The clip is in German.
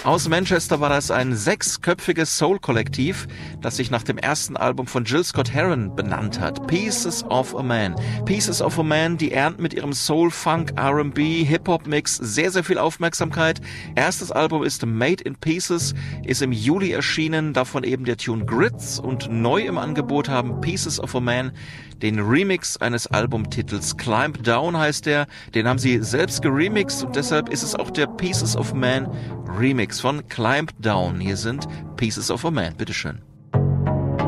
Aus Manchester war das ein 6-köpfiges Soul-Kollektiv, das sich nach dem ersten Album von Jill Scott Heron benannt hat. Pieces of a Man. Pieces of a Man, die ernten mit ihrem Soul, Funk, R&B, Hip-Hop-Mix sehr, sehr viel Aufmerksamkeit. Erstes Album ist Made in Pieces, ist im Juli erschienen, davon eben der Tune Grits, und neu im Angebot haben Pieces of a Man den Remix eines Albumtitels. Climb Down heißt der, den haben sie selbst geremixed und deshalb ist es auch der Pieces of a Man Remix von Climb Down. Hier sind Pieces of a Man, bitteschön.